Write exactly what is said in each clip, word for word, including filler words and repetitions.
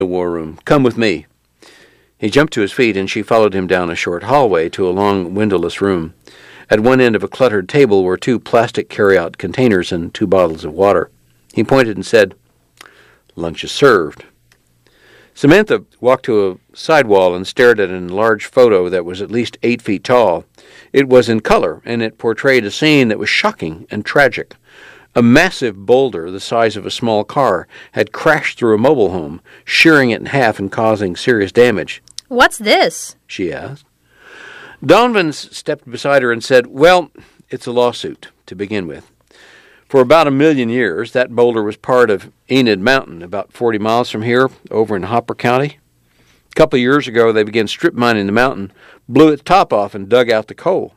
the war room. Come with me." He jumped to his feet, and she followed him down a short hallway to a long, windowless room. At one end of a cluttered table were two plastic carry-out containers and two bottles of water. He pointed and said, "Lunch is served." Samantha walked to a side wall and stared at an enlarged photo that was at least eight feet tall. It was in color, and it portrayed a scene that was shocking and tragic. A massive boulder the size of a small car had crashed through a mobile home, shearing it in half and causing serious damage. "What's this?" she asked. Donovan stepped beside her and said, "Well, it's a lawsuit, to begin with. For about a million years, that boulder was part of Enid Mountain, about forty miles from here, over in Hopper County. A couple of years ago, they began strip mining the mountain, blew its top off, and dug out the coal.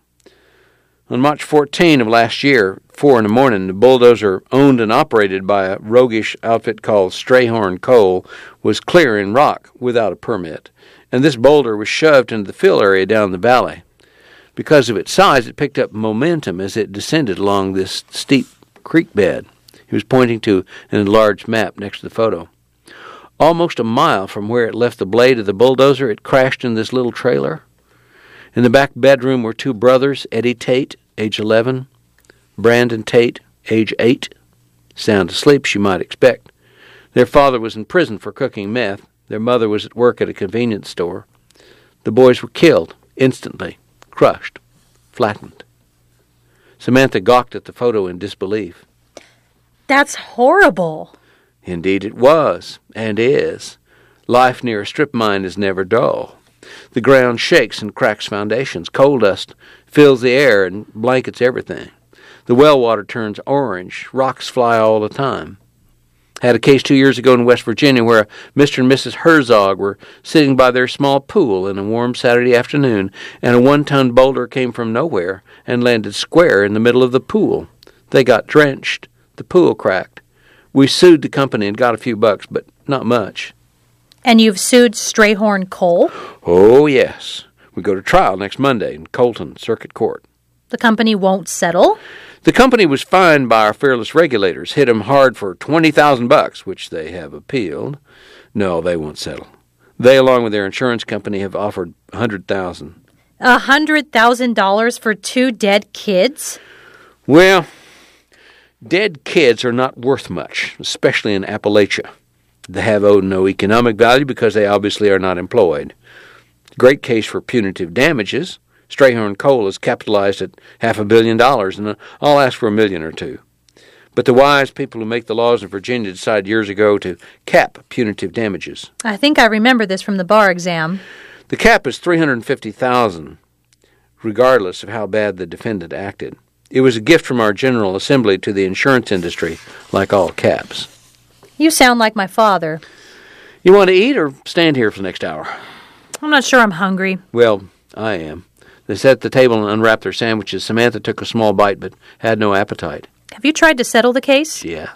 On March fourteenth of last year, four in the morning, the bulldozer, owned and operated by a roguish outfit called Strayhorn Coal, was clearing rock without a permit, and this boulder was shoved into the fill area down the valley. Because of its size, it picked up momentum as it descended along this steep creek bed." He was pointing to an enlarged map next to the photo. "Almost a mile from where it left the blade of the bulldozer, it crashed in this little trailer. In the back bedroom were two brothers, Eddie Tate, age eleven, Brandon Tate, age eight. Sound asleep, you might expect. Their father was in prison for cooking meth. Their mother was at work at a convenience store. The boys were killed instantly, crushed, flattened." Samantha gawked at the photo in disbelief. "That's horrible." "Indeed it was, and is. Life near a strip mine is never dull. The ground shakes and cracks foundations. Coal dust fills the air and blankets everything. The well water turns orange. Rocks fly all the time. Had a case two years ago in West Virginia where Mister and Missus Herzog were sitting by their small pool in a warm Saturday afternoon, and a one-ton boulder came from nowhere and landed square in the middle of the pool. They got drenched. The pool cracked. We sued the company and got a few bucks, but not much." "And you've sued Strayhorn Coal?" "Oh, yes. We go to trial next Monday in Colton Circuit Court." "The company won't settle?" "The company was fined by our fearless regulators, hit 'em hard for twenty thousand bucks, which they have appealed. No, they won't settle. They, along with their insurance company, have offered a hundred thousand." A hundred thousand dollars for two dead kids? Well, dead kids are not worth much, especially in Appalachia. They have owed no economic value because they obviously are not employed. Great case for punitive damages. Strayhorn Coal is capitalized at half a billion dollars, and I'll ask for a million or two. But the wise people who make the laws in Virginia decided years ago to cap punitive damages. I think I remember this from the bar exam. The cap is three hundred fifty thousand dollars, regardless of how bad the defendant acted. It was a gift from our General Assembly to the insurance industry, like all caps. You sound like my father. You want to eat or stand here for the next hour? I'm not sure I'm hungry. Well, I am. They sat at the table and unwrapped their sandwiches. Samantha took a small bite but had no appetite. Have you tried to settle the case? Yeah.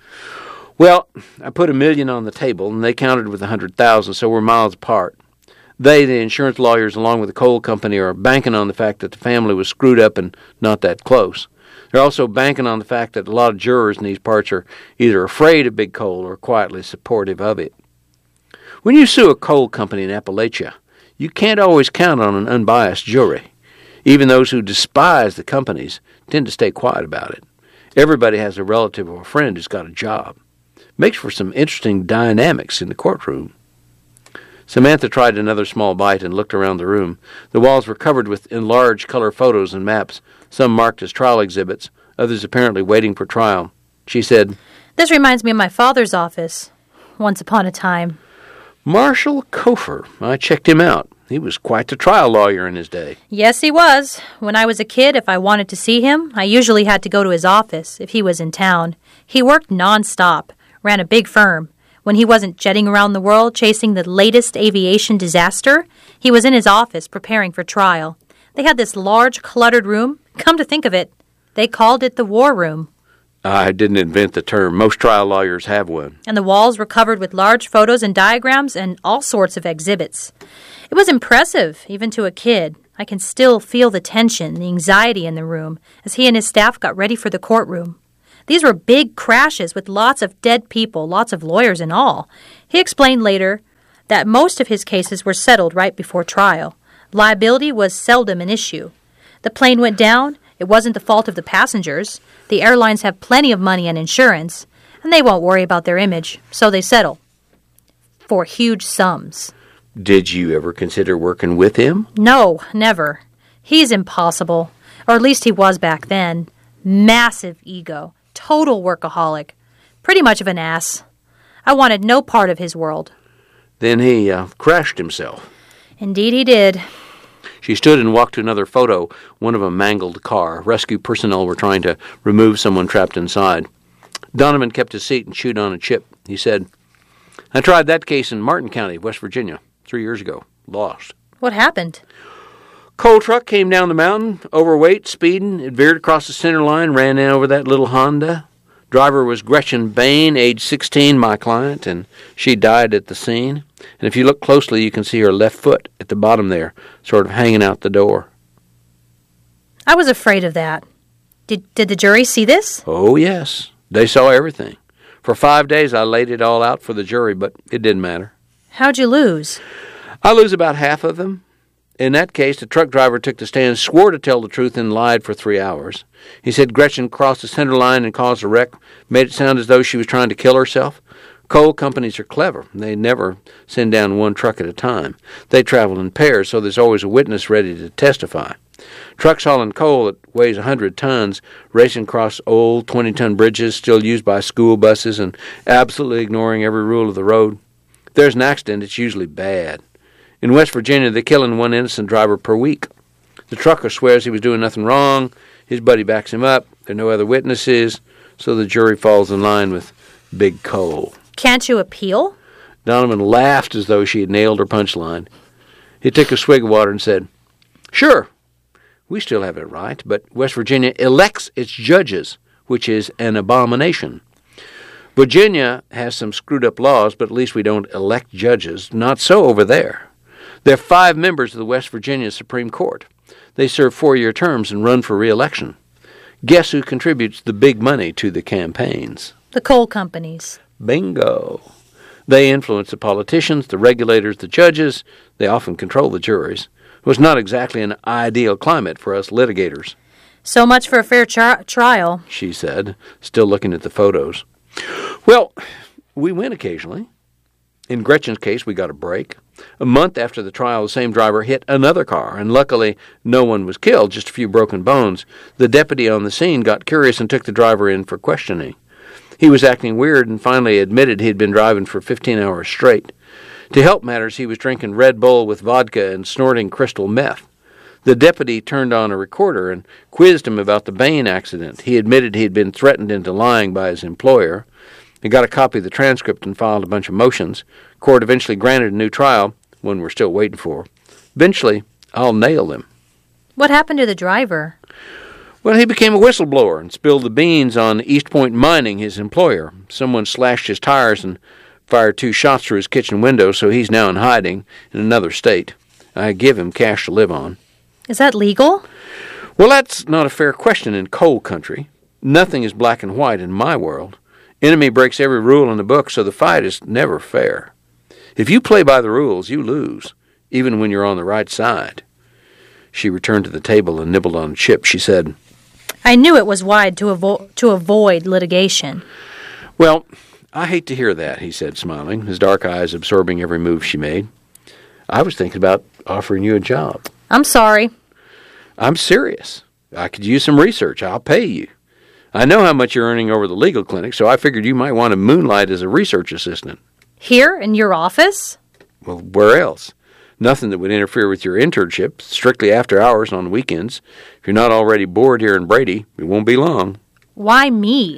Well, I put a million on the table, and they countered with a hundred thousand, so we're miles apart. They, the insurance lawyers, along with the coal company, are banking on the fact that the family was screwed up and not that close. They're also banking on the fact that a lot of jurors in these parts are either afraid of big coal or quietly supportive of it. When you sue a coal company in Appalachia, you can't always count on an unbiased jury. Even those who despise the companies tend to stay quiet about it. Everybody has a relative or a friend who's got a job. Makes for some interesting dynamics in the courtroom. Samantha tried another small bite and looked around the room. The walls were covered with enlarged color photos and maps, some marked as trial exhibits, others apparently waiting for trial. She said, "This reminds me of my father's office, once upon a time." "Marshall Cofer. I checked him out. He was quite the trial lawyer in his day." "Yes, he was. When I was a kid, if I wanted to see him, I usually had to go to his office if he was in town. He worked nonstop, ran a big firm. When he wasn't jetting around the world chasing the latest aviation disaster, he was in his office preparing for trial. They had this large, cluttered room. Come to think of it, they called it the war room. I didn't invent the term. Most trial lawyers have one. And the walls were covered with large photos and diagrams and all sorts of exhibits. It was impressive, even to a kid. I can still feel the tension, the anxiety in the room as he and his staff got ready for the courtroom. These were big crashes with lots of dead people, lots of lawyers and all. He explained later that most of his cases were settled right before trial. Liability was seldom an issue. The plane went down. It wasn't the fault of the passengers. The airlines have plenty of money and insurance, and they won't worry about their image, so they settle for huge sums. Did you ever consider working with him? No, never. He's impossible, or at least he was back then. Massive ego, total workaholic, pretty much of an ass. I wanted no part of his world. Then he uh, crashed himself. Indeed he did. She stood and walked to another photo, one of a mangled car. Rescue personnel were trying to remove someone trapped inside. Donovan kept his seat and chewed on a chip. He said, I tried that case in Martin County, West Virginia, three years ago. Lost. What happened? Coal truck came down the mountain, overweight, speeding. It veered across the center line, ran in over that little Honda. Driver was Gretchen Bain, age sixteen, my client, and she died at the scene. And if you look closely, you can see her left foot at the bottom there, sort of hanging out the door. I was afraid of that. Did, did the jury see this? Oh, yes. They saw everything. For five days, I laid it all out for the jury, but it didn't matter. How'd you lose? I lose about half of them. In that case, the truck driver took the stand, swore to tell the truth, and lied for three hours. He said Gretchen crossed the center line and caused a wreck, made it sound as though she was trying to kill herself. Coal companies are clever. They never send down one truck at a time. They travel in pairs, so there's always a witness ready to testify. Trucks hauling coal that weighs one hundred tons, racing across old twenty-ton bridges still used by school buses and absolutely ignoring every rule of the road. If there's an accident, it's usually bad. In West Virginia, they're killing one innocent driver per week. The trucker swears he was doing nothing wrong. His buddy backs him up. There are no other witnesses, so the jury falls in line with Big Coal. Can't you appeal? Donovan laughed as though she had nailed her punchline. He took a swig of water and said, Sure, we still have it right, but West Virginia elects its judges, which is an abomination. Virginia has some screwed-up laws, but at least we don't elect judges. Not so over there. There are five members of the West Virginia Supreme Court. They serve four-year terms and run for re-election. Guess who contributes the big money to the campaigns? The coal companies. Bingo. They influence the politicians, the regulators, the judges. They often control the juries. It was not exactly an ideal climate for us litigators. So much for a fair tri- trial, she said, still looking at the photos. Well, we win occasionally. In Gretchen's case, we got a break. A month after the trial, the same driver hit another car, and luckily no one was killed, just a few broken bones. The deputy on the scene got curious and took the driver in for questioning. He was acting weird and finally admitted he'd been driving for fifteen hours straight. To help matters, he was drinking Red Bull with vodka and snorting crystal meth. The deputy turned on a recorder and quizzed him about the Bain accident. He admitted he'd been threatened into lying by his employer. He got a copy of the transcript and filed a bunch of motions. Court eventually granted a new trial, one we're still waiting for. Eventually, I'll nail them. What happened to the driver? Well, he became a whistleblower and spilled the beans on East Point Mining, his employer. Someone slashed his tires and fired two shots through his kitchen window, so he's now in hiding in another state. I give him cash to live on. Is that legal? Well, that's not a fair question in coal country. Nothing is black and white in my world. Enemy breaks every rule in the book, so the fight is never fair. If you play by the rules, you lose, even when you're on the right side. She returned to the table and nibbled on a chip. She said, I knew it was wide to, avo- to avoid litigation. Well, I hate to hear that, he said, smiling, his dark eyes absorbing every move she made. I was thinking about offering you a job. I'm sorry. I'm serious. I could use some research. I'll pay you. I know how much you're earning over the legal clinic, so I figured you might want to moonlight as a research assistant. Here, in your office? Well, where else? Nothing that would interfere with your internship, strictly after hours on weekends. If you're not already bored here in Brady, it won't be long. Why me?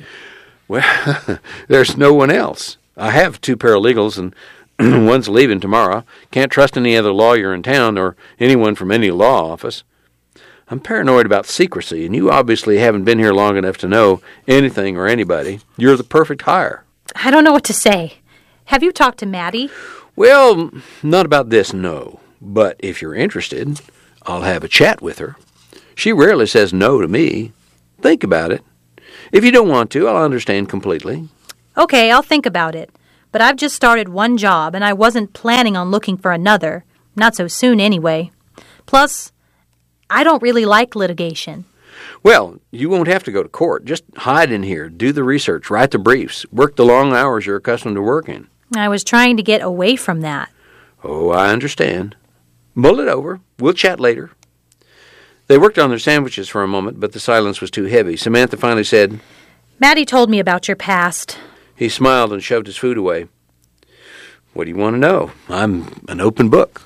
Well, there's no one else. I have two paralegals, and one's leaving tomorrow. Can't trust any other lawyer in town or anyone from any law office. I'm paranoid about secrecy, and you obviously haven't been here long enough to know anything or anybody. You're the perfect hire. I don't know what to say. Have you talked to Maddie? Well, not about this, no. But if you're interested, I'll have a chat with her. She rarely says no to me. Think about it. If you don't want to, I'll understand completely. Okay, I'll think about it. But I've just started one job, and I wasn't planning on looking for another. Not so soon, anyway. Plus, I don't really like litigation. Well, you won't have to go to court. Just hide in here, do the research, write the briefs, work the long hours you're accustomed to working. I was trying to get away from that. Oh, I understand. Mull it over. We'll chat later. They worked on their sandwiches for a moment, but the silence was too heavy. Samantha finally said, Maddie told me about your past. He smiled and shoved his food away. What do you want to know? I'm an open book.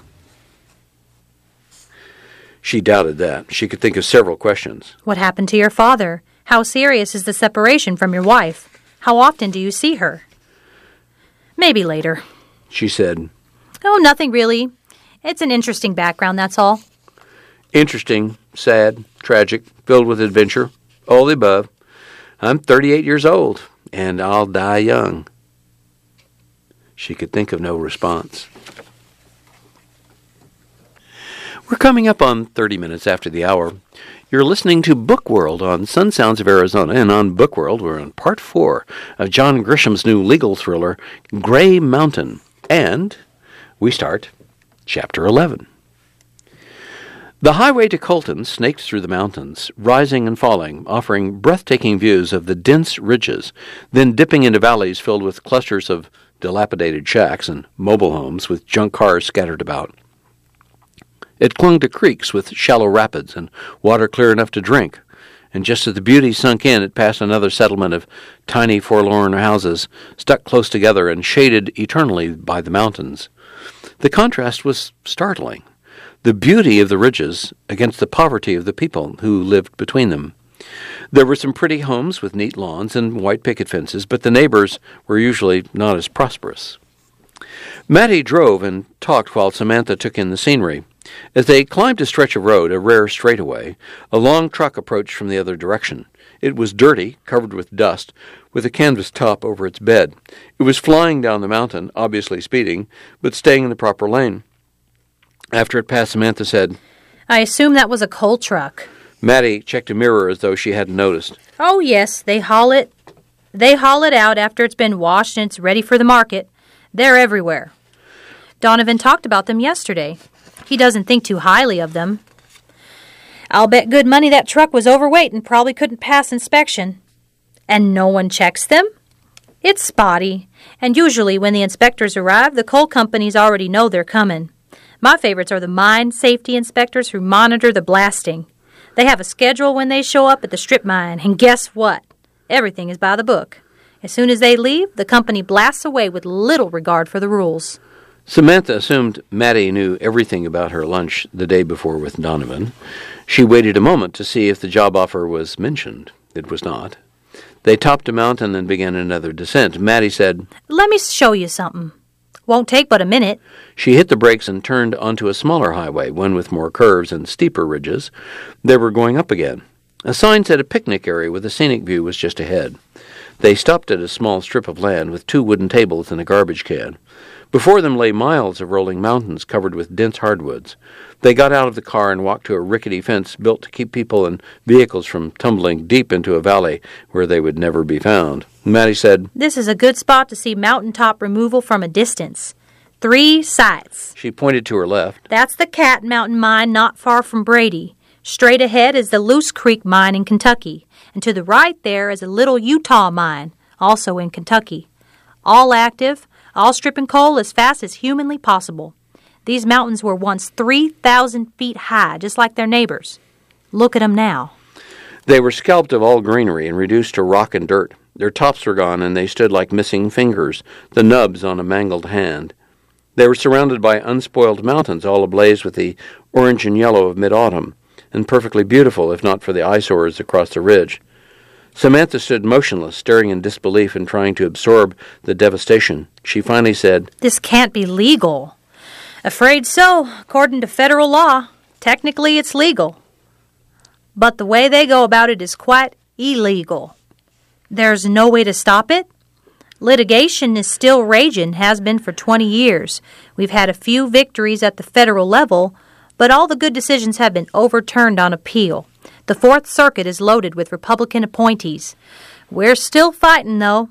She doubted that. She could think of several questions. What happened to your father? How serious is the separation from your wife? How often do you see her? Maybe later, she said. Oh, nothing really. It's an interesting background, that's all. Interesting, sad, tragic, filled with adventure, all the above. I'm thirty-eight years old, and I'll die young. She could think of no response. We're coming up on thirty minutes after the hour. You're listening to Book World on Sun Sounds of Arizona, and on Book World, we're on part four of John Grisham's new legal thriller, Gray Mountain. And we start chapter eleven. The highway to Colton snaked through the mountains, rising and falling, offering breathtaking views of the dense ridges, then dipping into valleys filled with clusters of dilapidated shacks and mobile homes with junk cars scattered about. It clung to creeks with shallow rapids and water clear enough to drink, and just as the beauty sunk in, it passed another settlement of tiny, forlorn houses, stuck close together and shaded eternally by the mountains. The contrast was startling. The beauty of the ridges against the poverty of the people who lived between them. There were some pretty homes with neat lawns and white picket fences, but the neighbors were usually not as prosperous. Mattie drove and talked while Samantha took in the scenery. As they climbed a stretch of road, a rare straightaway, a long truck approached from the other direction. It was dirty, covered with dust, with a canvas top over its bed. It was flying down the mountain, obviously speeding, but staying in the proper lane. After it passed, Samantha said, I assume that was a coal truck. Mattie checked a mirror as though she hadn't noticed. Oh, yes, they haul it. They haul it out after it's been washed and it's ready for the market. They're everywhere. Donovan talked about them yesterday. He doesn't think too highly of them. I'll bet good money that truck was overweight and probably couldn't pass inspection. And no one checks them? It's spotty. And usually when the inspectors arrive, the coal companies already know they're coming. My favorites are the mine safety inspectors who monitor the blasting. They have a schedule when they show up at the strip mine, and guess what? Everything is by the book. As soon as they leave, the company blasts away with little regard for the rules. Samantha assumed Mattie knew everything about her lunch the day before with Donovan. She waited a moment to see if the job offer was mentioned. It was not. They topped a mountain and began another descent. Mattie said, Let me show you something. Won't take but a minute. She hit the brakes and turned onto a smaller highway, one with more curves and steeper ridges. They were going up again. A sign said a picnic area with a scenic view was just ahead. They stopped at a small strip of land with two wooden tables and a garbage can. Before them lay miles of rolling mountains covered with dense hardwoods. They got out of the car and walked to a rickety fence built to keep people and vehicles from tumbling deep into a valley where they would never be found. Mattie said, This is a good spot to see mountaintop removal from a distance. Three sites. She pointed to her left. That's the Cat Mountain Mine not far from Brady. Straight ahead is the Loose Creek Mine in Kentucky. And to the right there is a Little Utah Mine, also in Kentucky. All active, all stripping coal as fast as humanly possible. These mountains were once three thousand feet high, just like their neighbors. Look at them now. They were scalped of all greenery and reduced to rock and dirt. Their tops were gone, and they stood like missing fingers, the nubs on a mangled hand. They were surrounded by unspoiled mountains, all ablaze with the orange and yellow of mid-autumn, and perfectly beautiful, if not for the eyesores across the ridge. Samantha stood motionless, staring in disbelief and trying to absorb the devastation. She finally said, This can't be legal. Afraid so, according to federal law. Technically, it's legal. But the way they go about it is quite illegal. There's no way to stop it? Litigation is still raging, has been for twenty years. We've had a few victories at the federal level, but all the good decisions have been overturned on appeal. The Fourth Circuit is loaded with Republican appointees. We're still fighting, though.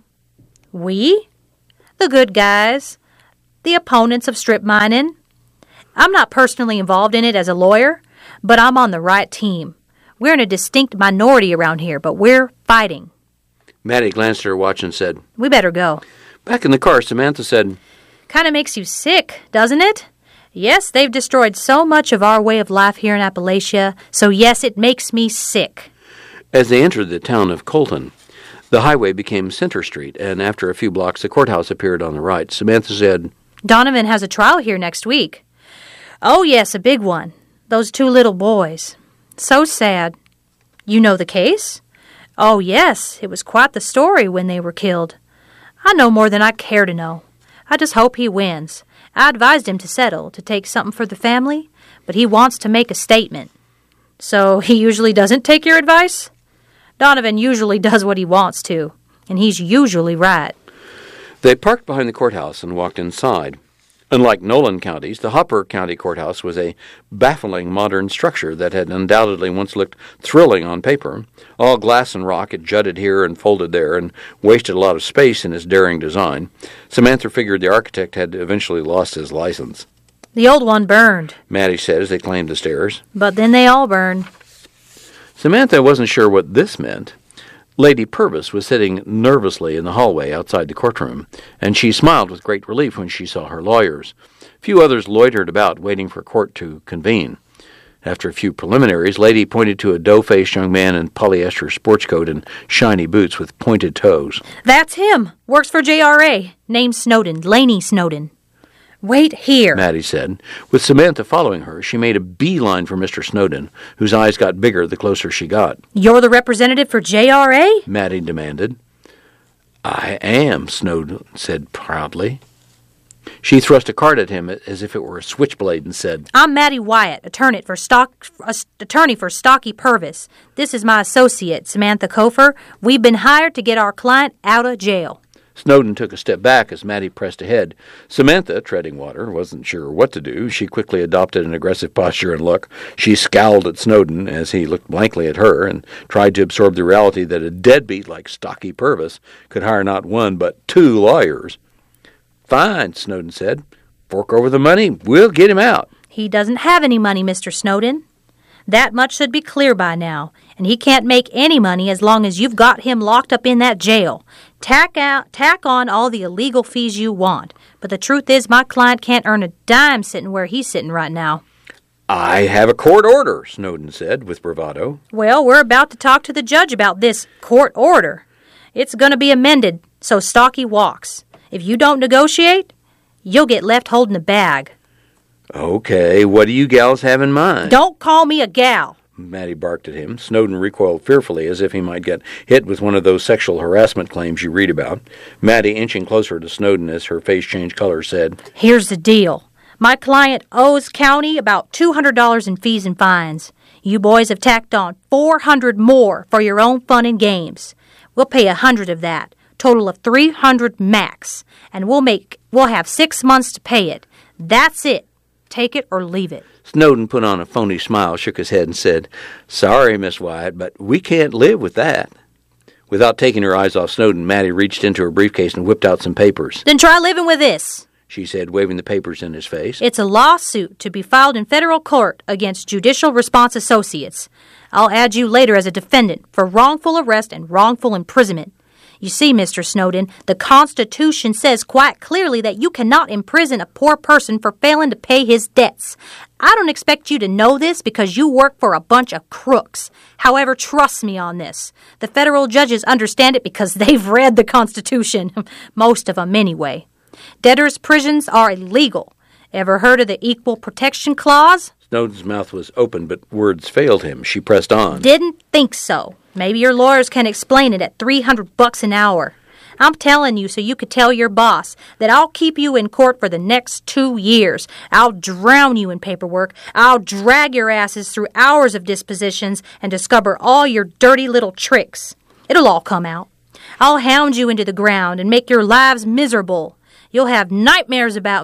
We? The good guys. The opponents of strip mining. I'm not personally involved in it as a lawyer, but I'm on the right team. We're in a distinct minority around here, but we're fighting. Maddie glanced at her watch and said, We better go. Back in the car, Samantha said, Kind of makes you sick, doesn't it? Yes, they've destroyed so much of our way of life here in Appalachia, so yes, it makes me sick. As they entered the town of Colton, the highway became Center Street, and after a few blocks, the courthouse appeared on the right. Samantha said, Donovan has a trial here next week. Oh, yes, a big one. Those two little boys. So sad. You know the case? Oh, yes, it was quite the story when they were killed. I know more than I care to know. I just hope he wins. I advised him to settle, to take something for the family, but he wants to make a statement. So he usually doesn't take your advice? Donovan usually does what he wants to, and he's usually right. They parked behind the courthouse and walked inside. Unlike Nolan counties, the Hopper County Courthouse was a baffling modern structure that had undoubtedly once looked thrilling on paper. All glass and rock, it jutted here and folded there and wasted a lot of space in its daring design. Samantha figured the architect had eventually lost his license. The old one burned, Maddie said as they climbed the stairs. But then they all burn. Samantha wasn't sure what this meant. Lady Purvis was sitting nervously in the hallway outside the courtroom, and she smiled with great relief when she saw her lawyers. Few others loitered about, waiting for court to convene. After a few preliminaries, Lady pointed to a dough-faced young man in polyester sports coat and shiny boots with pointed toes. That's him. Works for J R A. Name's Snowden. Laney Snowden. Wait here, Maddie said. With Samantha following her, she made a beeline for Mister Snowden, whose eyes got bigger the closer she got. You're the representative for J R A? Maddie demanded. I am, Snowden said proudly. She thrust a card at him as if it were a switchblade and said, I'm Maddie Wyatt, attorney for Stock, uh, attorney for Stocky Purvis. This is my associate, Samantha Kofer. We've been hired to get our client out of jail. Snowden took a step back as Maddie pressed ahead. Samantha, treading water, wasn't sure what to do. She quickly adopted an aggressive posture and look. She scowled at Snowden as he looked blankly at her and tried to absorb the reality that a deadbeat like Stocky Purvis could hire not one but two lawyers. Fine, Snowden said. Fork over the money. We'll get him out. He doesn't have any money, Mister Snowden. That much should be clear by now, and he can't make any money as long as you've got him locked up in that jail. Tack out, tack on all the illegal fees you want, but the truth is my client can't earn a dime sitting where he's sitting right now. I have a court order, Snowden said with bravado. Well, we're about to talk to the judge about this court order. It's going to be amended so Stocky walks. If you don't negotiate, you'll get left holding the bag. Okay, what do you gals have in mind? Don't call me a gal. Maddie barked at him. Snowden recoiled fearfully as if he might get hit with one of those sexual harassment claims you read about. Maddie, inching closer to Snowden as her face changed color, said, Here's the deal. My client owes county about two hundred dollars in fees and fines. You boys have tacked on four hundred dollars more for your own fun and games. We'll pay one hundred dollars of that, total of three hundred dollars max, and we'll make we'll have six months to pay it. That's it. Take it or leave it. Snowden put on a phony smile, shook his head, and said, Sorry, Miss Wyatt, but we can't live with that. Without taking her eyes off Snowden, Maddie reached into her briefcase and whipped out some papers. Then try living with this, she said, waving the papers in his face. It's a lawsuit to be filed in federal court against Judicial Response Associates. I'll add you later as a defendant for wrongful arrest and wrongful imprisonment. You see, Mister Snowden, the Constitution says quite clearly that you cannot imprison a poor person for failing to pay his debts. I don't expect you to know this because you work for a bunch of crooks. However, trust me on this. The federal judges understand it because they've read the Constitution. Most of them, anyway. Debtors' prisons are illegal. Ever heard of the Equal Protection Clause? Snowden's mouth was open, but words failed him. She pressed on. Didn't think so. Maybe your lawyers can explain it at three hundred bucks an hour. I'm telling you so you could tell your boss that I'll keep you in court for the next two years. I'll drown you in paperwork. I'll drag your asses through hours of dispositions and discover all your dirty little tricks. It'll all come out. I'll hound you into the ground and make your lives miserable. You'll have nightmares about me,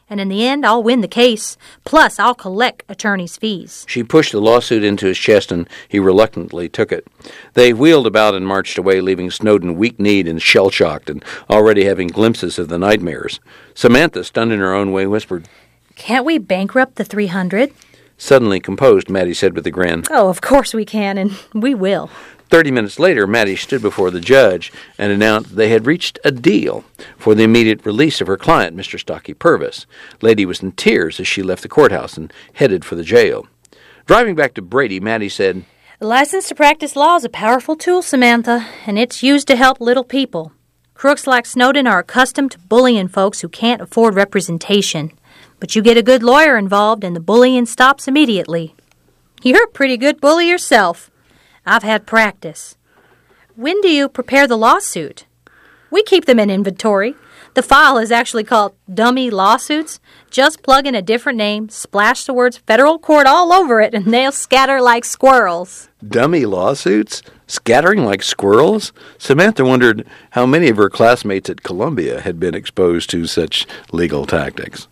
and in the end I'll win the case. Plus, I'll collect attorney's fees. She pushed the lawsuit into his chest, and he reluctantly took it. They wheeled about and marched away, leaving Snowden weak-kneed and shell-shocked and already having glimpses of the nightmares. Samantha, stunned in her own way, whispered, "Can't we bankrupt the three hundred? Suddenly composed, Mattie said with a grin, "Oh, of course we can, and we will." Thirty minutes later, Mattie stood before the judge and announced they had reached a deal for the immediate release of her client, Mister Stocky Purvis. Lady was in tears as she left the courthouse and headed for the jail. Driving back to Brady, Mattie said, "The license to practice law is a powerful tool, Samantha, and it's used to help little people. Crooks like Snowden are accustomed to bullying folks who can't afford representation. But you get a good lawyer involved and the bullying stops immediately. You're a pretty good bully yourself. I've had practice. When do you prepare the lawsuit? We keep them in inventory. The file is actually called Dummy Lawsuits. Just plug in a different name, splash the words federal court all over it, and they'll scatter like squirrels." Dummy lawsuits? Scattering like squirrels? Samantha wondered how many of her classmates at Columbia had been exposed to such legal tactics.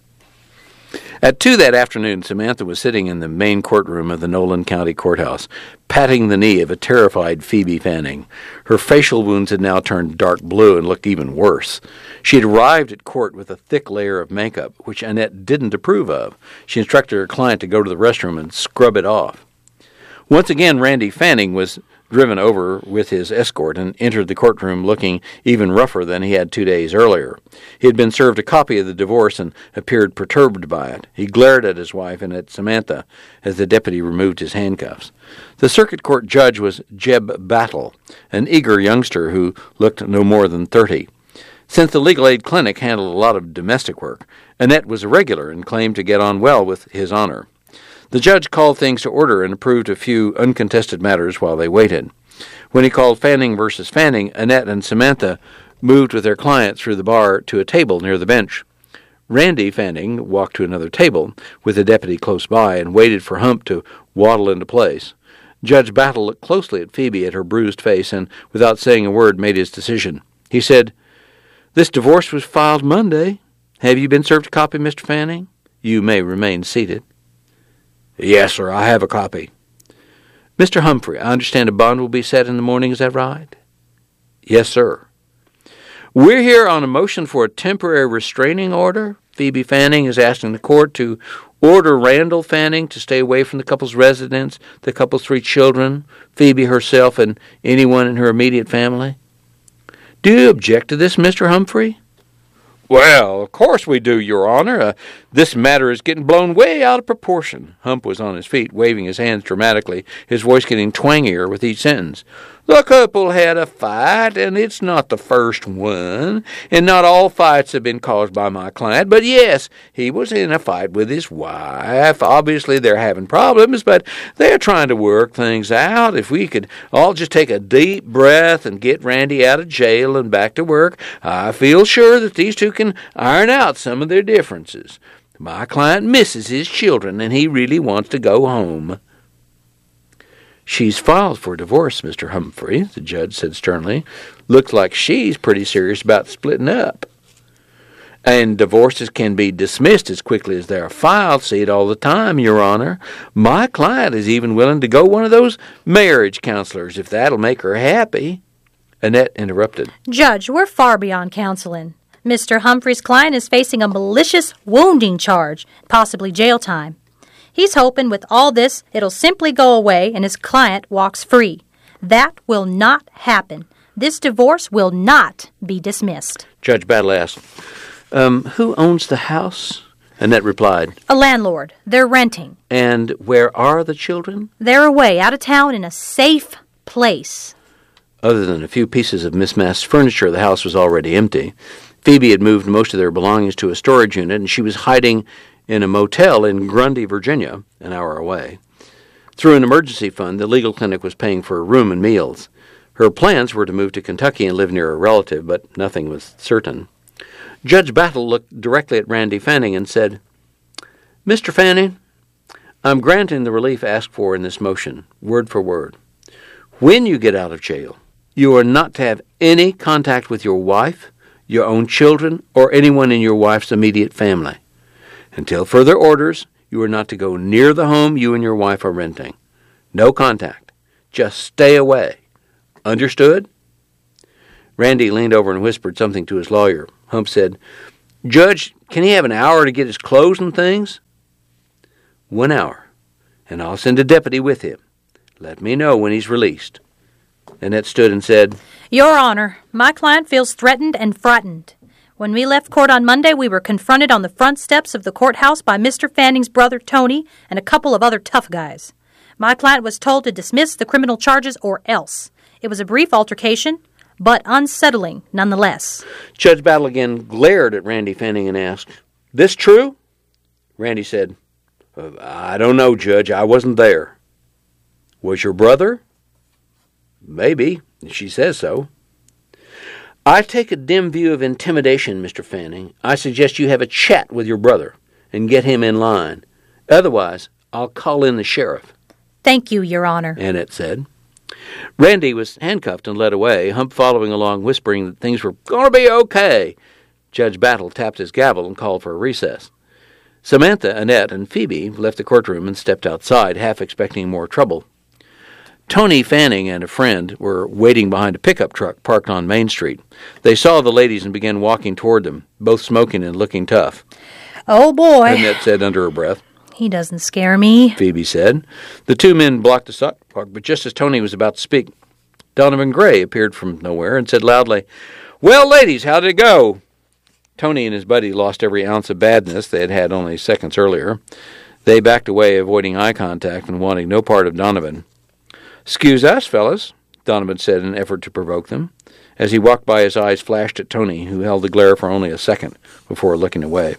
At two that afternoon, Samantha was sitting in the main courtroom of the Nolan County Courthouse, patting the knee of a terrified Phoebe Fanning. Her facial wounds had now turned dark blue and looked even worse. She had arrived at court with a thick layer of makeup, which Annette didn't approve of. She instructed her client to go to the restroom and scrub it off. Once again, Randy Fanning was driven over with his escort and entered the courtroom looking even rougher than he had two days earlier. He had been served a copy of the divorce and appeared perturbed by it. He glared at his wife and at Samantha as the deputy removed his handcuffs. The circuit court judge was Jeb Battle, an eager youngster who looked no more than thirty. Since the Legal Aid Clinic handled a lot of domestic work, Annette was a regular and claimed to get on well with his honor. The judge called things to order and approved a few uncontested matters while they waited. When he called Fanning versus Fanning, Annette and Samantha moved with their client through the bar to a table near the bench. Randy Fanning walked to another table with the deputy close by and waited for Hump to waddle into place. Judge Battle looked closely at Phoebe at her bruised face and, without saying a word, made his decision. He said, "This divorce was filed Monday. Have you been served a copy, Mister Fanning? You may remain seated." "Yes, sir, I have a copy." "Mister Humphrey, I understand a bond will be set in the morning, is that right?" "Yes, sir." "We're here on a motion for a temporary restraining order. Phoebe Fanning is asking the court to order Randall Fanning to stay away from the couple's residence, the couple's three children, Phoebe herself, and anyone in her immediate family. Do you object to this, Mister Humphrey?" "Well, of course we do, Your Honor. Uh, this matter is getting blown way out of proportion." Hump was on his feet, waving his hands dramatically, his voice getting twangier with each sentence. "The couple had a fight, and it's not the first one, and not all fights have been caused by my client, but yes, he was in a fight with his wife. Obviously, they're having problems, but they're trying to work things out. If we could all just take a deep breath and get Randy out of jail and back to work, I feel sure that these two can iron out some of their differences. My client misses his children, and he really wants to go home." "She's filed for divorce, Mister Humphrey," the judge said sternly. "Looks like she's pretty serious about splitting up." "And divorces can be dismissed as quickly as they are filed. See it all the time, Your Honor. My client is even willing to go one of those marriage counselors if that'll make her happy." Annette interrupted. "Judge, we're far beyond counseling. Mister Humphrey's client is facing a malicious wounding charge, possibly jail time. He's hoping with all this it'll simply go away and his client walks free. That will not happen. This divorce will not be dismissed." Judge Battle asked, um, "Who owns the house?" Annette replied, "A landlord. They're renting." "And where are the children?" "They're away, out of town, in a safe place." Other than a few pieces of mismatched furniture, the house was already empty. Phoebe had moved most of their belongings to a storage unit, and she was hiding in a motel in Grundy, Virginia, an hour away. Through an emergency fund, the legal clinic was paying for a room and meals. Her plans were to move to Kentucky and live near a relative, but nothing was certain. Judge Battle looked directly at Randy Fanning and said, "Mister Fanning, I'm granting the relief asked for in this motion, word for word. When you get out of jail, you are not to have any contact with your wife, your own children, or anyone in your wife's immediate family. Until further orders, you are not to go near the home you and your wife are renting. No contact. Just stay away. Understood?" Randy leaned over and whispered something to his lawyer. Hump said, "Judge, can he have an hour to get his clothes and things?" "One hour, and I'll send a deputy with him. Let me know when he's released." Annette stood and said, "Your Honor, my client feels threatened and frightened. When we left court on Monday, we were confronted on the front steps of the courthouse by Mister Fanning's brother Tony and a couple of other tough guys. My client was told to dismiss the criminal charges or else. It was a brief altercation, but unsettling nonetheless." Judge Battle again glared at Randy Fanning and asked, "This true?" Randy said, uh, "I don't know, Judge. I wasn't there." "Was your brother?" "Maybe. She says so." "I take a dim view of intimidation, Mister Fanning. I suggest you have a chat with your brother and get him in line. Otherwise, I'll call in the sheriff." "Thank you, Your Honor," Annette said. Randy was handcuffed and led away, Hump following along, whispering that things were going to be okay. Judge Battle tapped his gavel and called for a recess. Samantha, Annette, and Phoebe left the courtroom and stepped outside, half expecting more trouble. Tony Fanning and a friend were waiting behind a pickup truck parked on Main Street. They saw the ladies and began walking toward them, both smoking and looking tough. "Oh, boy," Annette said under her breath. "He doesn't scare me," Phoebe said. The two men blocked the sidewalk, but just as Tony was about to speak, Donovan Gray appeared from nowhere and said loudly, "Well, ladies, how did it go?" Tony and his buddy lost every ounce of badness they had had only seconds earlier. They backed away, avoiding eye contact and wanting no part of Donovan. "'Excuse us, fellas," Donovan said in an effort to provoke them. As he walked by, his eyes flashed at Tony, who held the glare for only a second before looking away.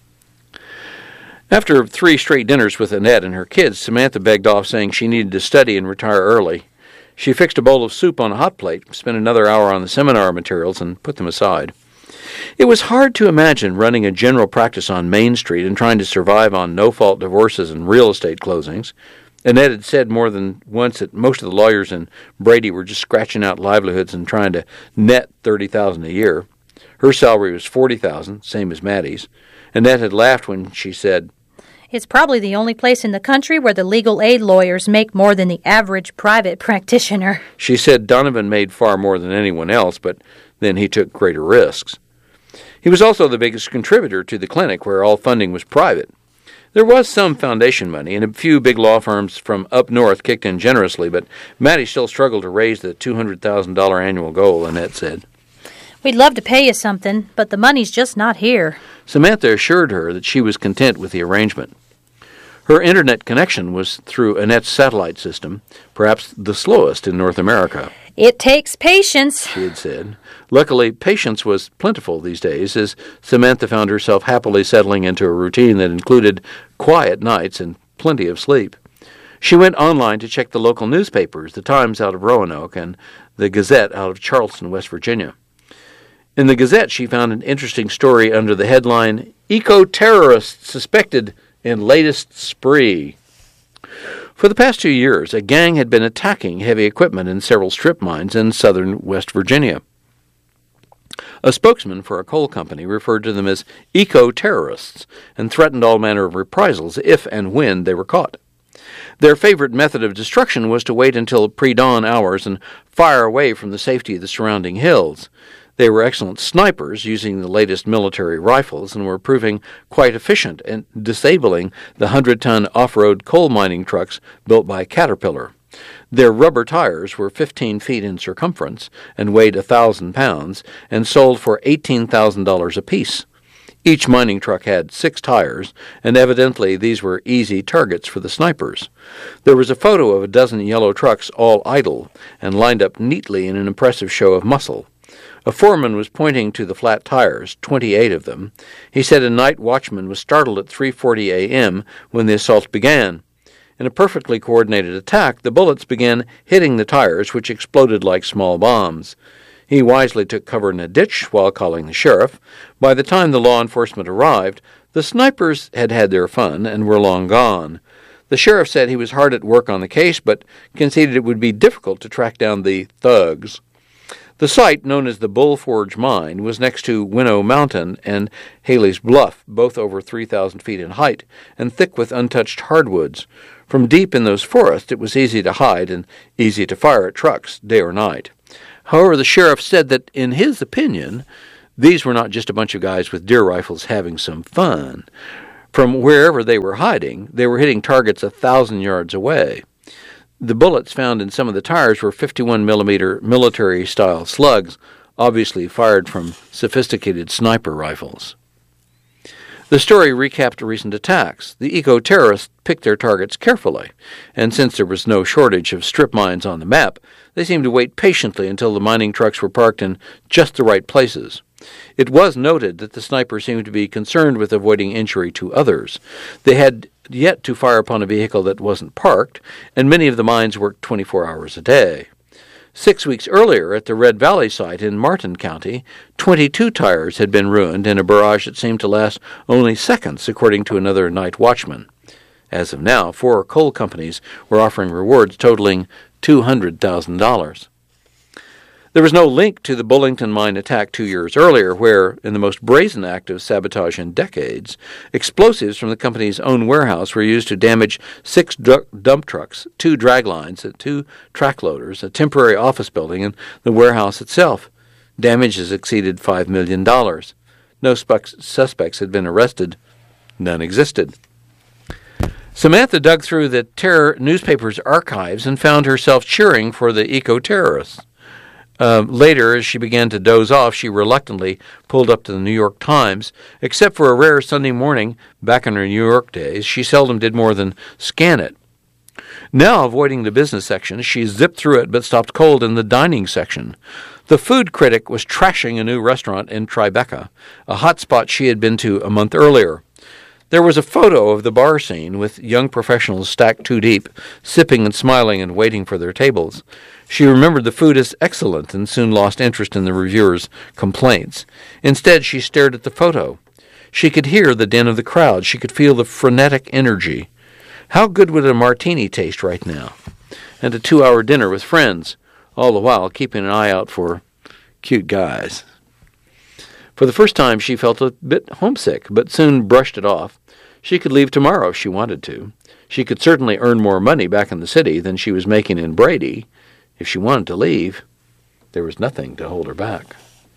After three straight dinners with Annette and her kids, Samantha begged off, saying she needed to study and retire early. She fixed a bowl of soup on a hot plate, spent another hour on the seminar materials, and put them aside. It was hard to imagine running a general practice on Main Street and trying to survive on no-fault divorces and real estate closings. Annette had said more than once that most of the lawyers in Brady were just scratching out livelihoods and trying to net thirty thousand dollars a year. Her salary was forty thousand dollars, same as Maddie's. Annette had laughed when she said, "It's probably the only place in the country where the legal aid lawyers make more than the average private practitioner." She said Donovan made far more than anyone else, but then he took greater risks. He was also the biggest contributor to the clinic, where all funding was private. There was some foundation money, and a few big law firms from up north kicked in generously, but Maddie still struggled to raise the two hundred thousand dollars annual goal, Annette said. "We'd love to pay you something, but the money's just not here." Samantha assured her that she was content with the arrangement. Her internet connection was through Annette's satellite system, perhaps the slowest in North America. "It takes patience," she had said. Luckily, patience was plentiful these days, as Samantha found herself happily settling into a routine that included quiet nights and plenty of sleep. She went online to check the local newspapers, the Times out of Roanoke and the Gazette out of Charleston, West Virginia. In the Gazette, she found an interesting story under the headline, "Eco-terrorists suspected in latest spree." For the past two years, a gang had been attacking heavy equipment in several strip mines in southern West Virginia. A spokesman for a coal company referred to them as eco-terrorists and threatened all manner of reprisals if and when they were caught. Their favorite method of destruction was to wait until pre-dawn hours and fire away from the safety of the surrounding hills. They were excellent snipers, using the latest military rifles, and were proving quite efficient in disabling the hundred-ton off-road coal mining trucks built by Caterpillar. Their rubber tires were fifteen feet in circumference and weighed a thousand pounds and sold for eighteen thousand dollars apiece. Each mining truck had six tires, and evidently these were easy targets for the snipers. There was a photo of a dozen yellow trucks all idle and lined up neatly in an impressive show of muscle. A foreman was pointing to the flat tires, twenty-eight of them. He said a night watchman was startled at three forty a.m. when the assault began. In a perfectly coordinated attack, the bullets began hitting the tires, which exploded like small bombs. He wisely took cover in a ditch while calling the sheriff. By the time the law enforcement arrived, the snipers had had their fun and were long gone. The sheriff said he was hard at work on the case, but conceded it would be difficult to track down the thugs. The site, known as the Bull Forge Mine, was next to Winnow Mountain and Haley's Bluff, both over three thousand feet in height and thick with untouched hardwoods. From deep in those forests, it was easy to hide and easy to fire at trucks, day or night. However, the sheriff said that, in his opinion, these were not just a bunch of guys with deer rifles having some fun. From wherever they were hiding, they were hitting targets a thousand yards away. The bullets found in some of the tires were fifty-one millimeter military-style slugs, obviously fired from sophisticated sniper rifles. The story recapped recent attacks. The eco-terrorists picked their targets carefully, and since there was no shortage of strip mines on the map, they seemed to wait patiently until the mining trucks were parked in just the right places. It was noted that the snipers seemed to be concerned with avoiding injury to others. They had yet to fire upon a vehicle that wasn't parked, and many of the mines worked twenty-four hours a day. Six weeks earlier, at the Red Valley site in Martin County, twenty-two tires had been ruined in a barrage that seemed to last only seconds, according to another night watchman. As of now, four coal companies were offering rewards totaling two hundred thousand dollars. There was no link to the Bullington mine attack two years earlier, where, in the most brazen act of sabotage in decades, explosives from the company's own warehouse were used to damage six dr- dump trucks, two drag lines, two track loaders, a temporary office building, and the warehouse itself. Damages exceeded five million dollars. No spu- suspects had been arrested. None existed. Samantha dug through the terror newspaper's archives and found herself cheering for the eco-terrorists. Uh, later, as she began to doze off, she reluctantly pulled up to the New York Times. Except for a rare Sunday morning, back in her New York days, she seldom did more than scan it. Now, avoiding the business section, she zipped through it but stopped cold in the dining section. The food critic was trashing a new restaurant in Tribeca, a hot spot she had been to a month earlier. There was a photo of the bar scene with young professionals stacked two deep, sipping and smiling and waiting for their tables. She remembered the food as excellent and soon lost interest in the reviewers' complaints. Instead, she stared at the photo. She could hear the din of the crowd. She could feel the frenetic energy. How good would a martini taste right now? And a two-hour dinner with friends, all the while keeping an eye out for cute guys. For the first time, she felt a bit homesick, but soon brushed it off. She could leave tomorrow if she wanted to. She could certainly earn more money back in the city than she was making in Brady. If she wanted to leave, there was nothing to hold her back.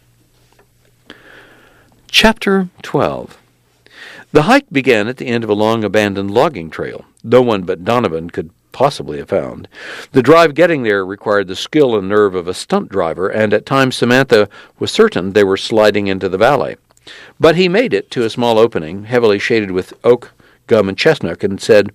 Chapter twelve. The hike began at the end of a long abandoned logging trail. No one but Donovan could possibly have found. The drive getting there required the skill and nerve of a stunt driver, and at times Samantha was certain they were sliding into the valley. But he made it to a small opening, heavily shaded with oak, gum, and chestnut, and said,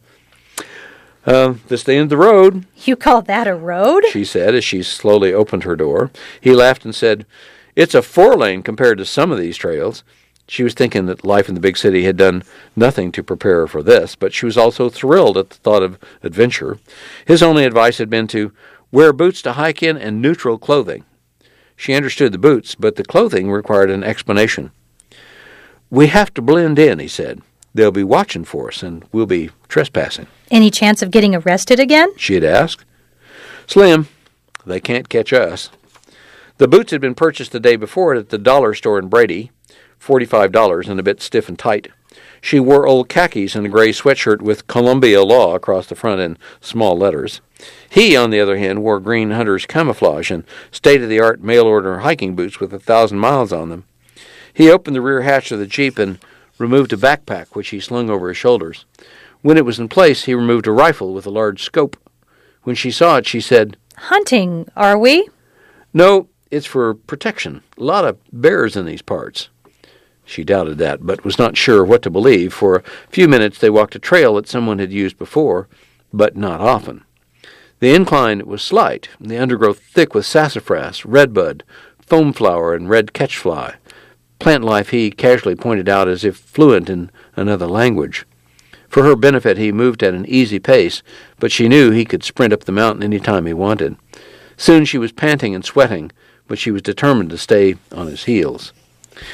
Uh, this the end of the road. You call that a road? She said as she slowly opened her door. He laughed and said, It's a four-lane compared to some of these trails. She was thinking that life in the big city had done nothing to prepare her for this, but she was also thrilled at the thought of adventure. His only advice had been to wear boots to hike in and neutral clothing. She understood the boots, but the clothing required an explanation. We have to blend in, he said. They'll be watching for us, and we'll be trespassing. Any chance of getting arrested again? She had asked. Slim. They can't catch us. The boots had been purchased the day before at the dollar store in Brady, forty-five dollars and a bit stiff and tight. She wore old khakis and a gray sweatshirt with Columbia Law across the front in small letters. He, on the other hand, wore green hunter's camouflage and state-of-the-art mail-order hiking boots with a thousand miles on them. He opened the rear hatch of the Jeep and removed a backpack, which he slung over his shoulders. When it was in place, he removed a rifle with a large scope. When she saw it, she said, Hunting, are we? No, it's for protection. A lot of bears in these parts. She doubted that, but was not sure what to believe. For a few minutes they walked a trail that someone had used before, but not often. The incline was slight, the undergrowth thick with sassafras, redbud, foamflower, and red catchfly. Plant life he casually pointed out as if fluent in another language. For her benefit he moved at an easy pace, but she knew he could sprint up the mountain any time he wanted. Soon she was panting and sweating, but she was determined to stay on his heels.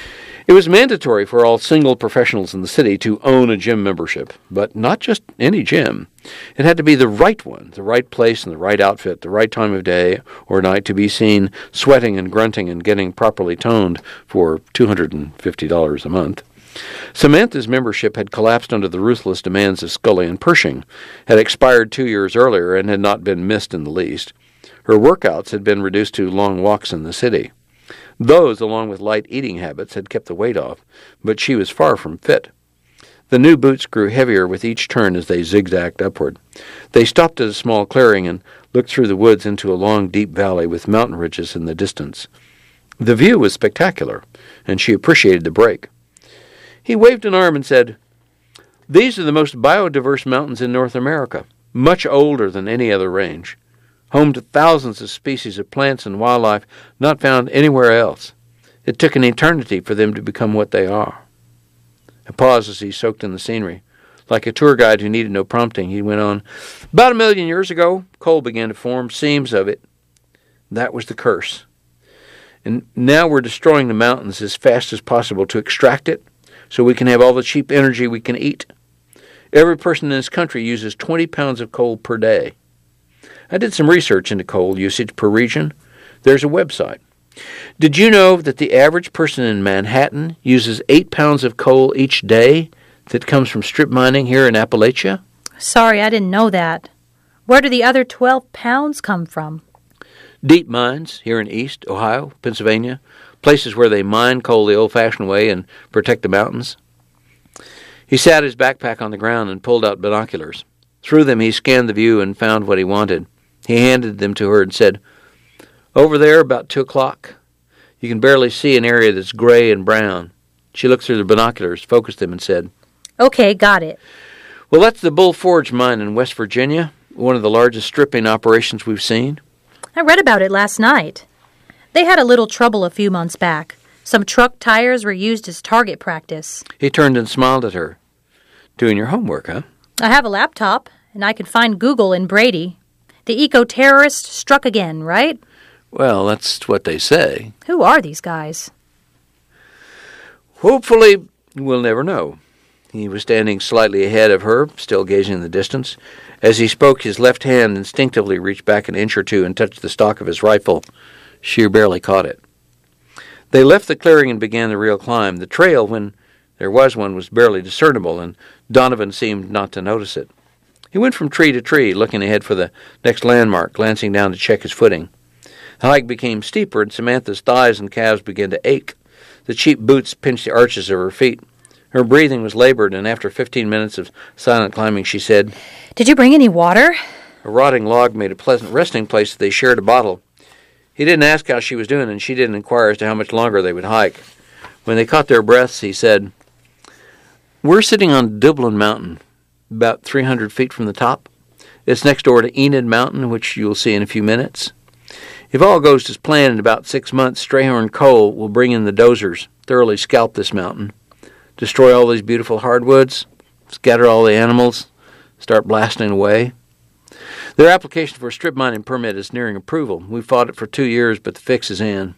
It was mandatory for all single professionals in the city to own a gym membership, but not just any gym. It had to be the right one, the right place and the right outfit, the right time of day or night to be seen sweating and grunting and getting properly toned for two hundred fifty dollars a month. Samantha's membership had collapsed under the ruthless demands of Scully and Pershing, had expired two years earlier, and had not been missed in the least. Her workouts had been reduced to long walks in the city. Those, along with light eating habits, had kept the weight off, but she was far from fit. The new boots grew heavier with each turn as they zigzagged upward. They stopped at a small clearing and looked through the woods into a long, deep valley with mountain ridges in the distance. The view was spectacular, and she appreciated the break. He waved an arm and said, "These are the most biodiverse mountains in North America, much older than any other range, home to thousands of species of plants and wildlife not found anywhere else. It took an eternity for them to become what they are." A pause as he soaked in the scenery. Like a tour guide who needed no prompting, he went on, "About a million years ago, coal began to form, seams of it. That was the curse. And now we're destroying the mountains as fast as possible to extract it, so we can have all the cheap energy we can eat. Every person in this country uses twenty pounds of coal per day. I did some research into coal usage per region. There's a website. Did you know that the average person in Manhattan uses eight pounds of coal each day that comes from strip mining here in Appalachia?" Sorry, I didn't know that. Where do the other twelve pounds come from? Deep mines here in East, Ohio, Pennsylvania, places where they mine coal the old-fashioned way and protect the mountains. He sat his backpack on the ground and pulled out binoculars. Through them he scanned the view and found what he wanted. He handed them to her and said, "Over there, about two o'clock, you can barely see an area that's gray and brown." She looked through the binoculars, focused them, and said, Okay, got it. "Well, that's the Bull Forge mine in West Virginia, one of the largest stripping operations we've seen." I read about it last night. They had a little trouble a few months back. Some truck tires were used as target practice. He turned and smiled at her. "Doing your homework, huh?" I have a laptop, and I can find Google in Brady. The eco-terrorist struck again, right? Well, that's what they say. Who are these guys? Hopefully, we'll never know. He was standing slightly ahead of her, still gazing in the distance. As he spoke, his left hand instinctively reached back an inch or two and touched the stock of his rifle. She barely caught it. They left the clearing and began the real climb. The trail, when there was one, was barely discernible, and Donovan seemed not to notice it. He went from tree to tree, looking ahead for the next landmark, glancing down to check his footing. The hike became steeper, and Samantha's thighs and calves began to ache. The cheap boots pinched the arches of her feet. Her breathing was labored, and after fifteen minutes of silent climbing, she said, "Did you bring any water?" A rotting log made a pleasant resting place that they shared a bottle. He didn't ask how she was doing, and she didn't inquire as to how much longer they would hike. When they caught their breaths, he said, "We're sitting on Dublin Mountain, about three hundred feet from the top. It's next door to Enid Mountain, which you'll see in a few minutes. If all goes as planned, in about six months, Strayhorn Coal will bring in the dozers, thoroughly scalp this mountain, destroy all these beautiful hardwoods, scatter all the animals, start blasting away. Their application for a strip mining permit is nearing approval. We fought it for two years, but the fix is in."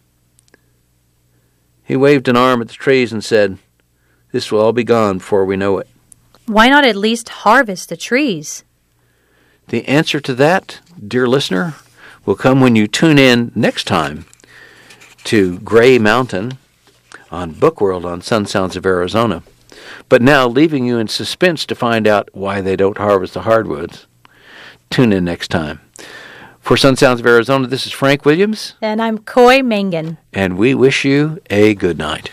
He waved an arm at the trees and said, "This will all be gone before we know it." Why not at least harvest the trees? The answer to that, dear listener, will come when you tune in next time to Gray Mountain on Bookworld on Sun Sounds of Arizona. But now, leaving you in suspense to find out why they don't harvest the hardwoods, tune in next time. For Sun Sounds of Arizona, this is Frank Williams. And I'm Coy Mangan. And we wish you a good night.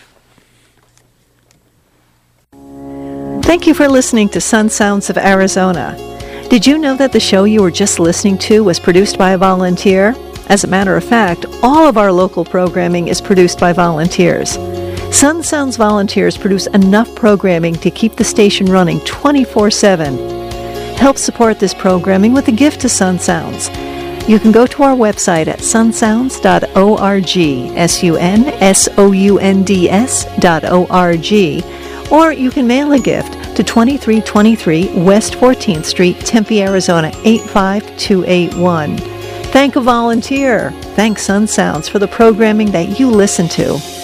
Thank you for listening to Sun Sounds of Arizona. Did you know that the show you were just listening to was produced by a volunteer? As a matter of fact, all of our local programming is produced by volunteers. Sun Sounds volunteers produce enough programming to keep the station running twenty-four seven. Help support this programming with a gift to Sun Sounds. You can go to our website at sun sounds dot org, S U N S O U N D S dot O R G, or you can mail a gift to twenty-three twenty-three West fourteenth Street, Tempe, Arizona, eight five two eight one. Thank a volunteer. Thank Sun Sounds for the programming that you listen to.